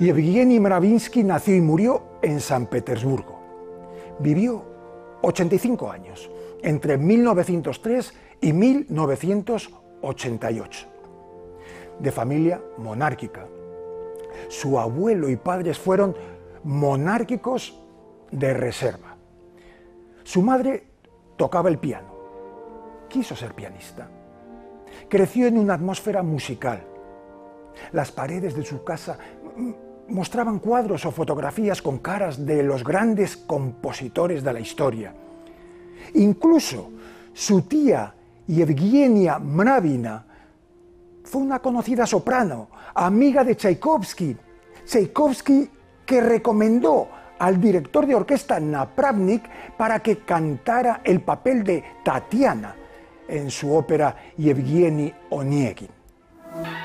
Yevgeny Mravinsky nació y murió en San Petersburgo. Vivió 85 años, entre 1903 y 1988. De familia monárquica. Su abuelo y padres fueron monárquicos de reserva. Su madre tocaba el piano. Quiso ser pianista. Creció en una atmósfera musical. Las paredes de su casa mostraban cuadros o fotografías con caras de los grandes compositores de la historia. Incluso su tía Yevgenia Mravina fue una conocida soprano, amiga de Tchaikovsky. Tchaikovsky que recomendó al director de orquesta Napravnik para que cantara el papel de Tatiana en su ópera Yevgeny Onegin.